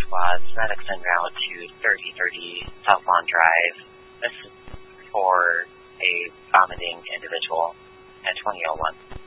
squads, medics en route to 3030 South Lawn Drive. This is for a vomiting individual at 2001.